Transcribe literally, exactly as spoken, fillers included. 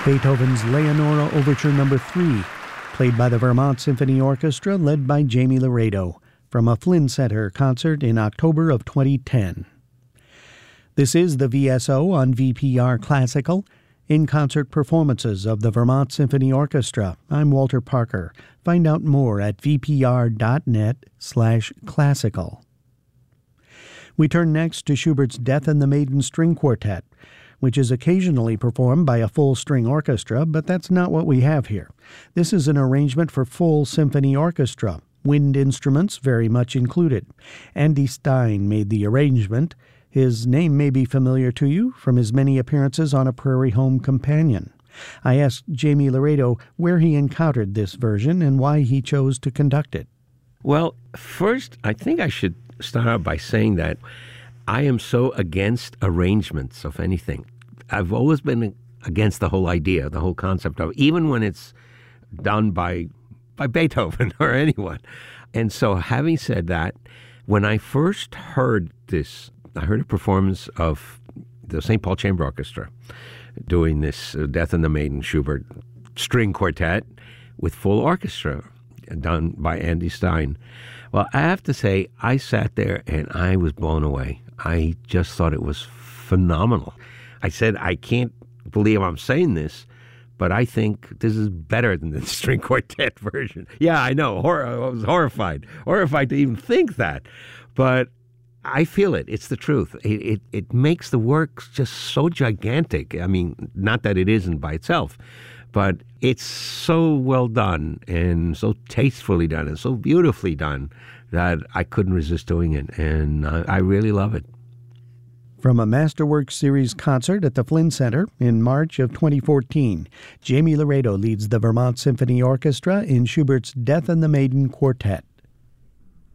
Beethoven's Leonora Overture Number three, played by the Vermont Symphony Orchestra, led by Jamie Laredo, from a Flynn Center concert in October of twenty ten. This is the V S O on V P R Classical, in-concert performances of the Vermont Symphony Orchestra. I'm Walter Parker. Find out more at vpr.net slash classical. We turn next to Schubert's Death and the Maiden String Quartet, which is occasionally performed by a full string orchestra, but that's not what we have here. This is an arrangement for full symphony orchestra, wind instruments very much included. Andy Stein made the arrangement. His name may be familiar to you from his many appearances on A Prairie Home Companion. I asked Jamie Laredo where he encountered this version and why he chose to conduct it. Well, first, I think I should start out by saying that I am so against arrangements of anything. I've always been against the whole idea, the whole concept of, even when it's done by by Beethoven or anyone. And so having said that, when I first heard this, I heard a performance of the Saint Paul Chamber Orchestra doing this uh, Death and the Maiden Schubert string quartet with full orchestra done by Andy Stein. Well, I have to say, I sat there and I was blown away. I just thought it was phenomenal. I said, I can't believe I'm saying this, but I think this is better than the string quartet version. Yeah, I know. Hor- I was horrified. Horrified to even think that. But I feel it. It's the truth. It, it it makes the work just so gigantic. I mean, not that it isn't by itself, but it's so well done and so tastefully done and so beautifully done that I couldn't resist doing it, and I, I really love it. From a Masterworks Series concert at the Flynn Center in March of twenty fourteen, Jamie Laredo leads the Vermont Symphony Orchestra in Schubert's Death and the Maiden Quartet.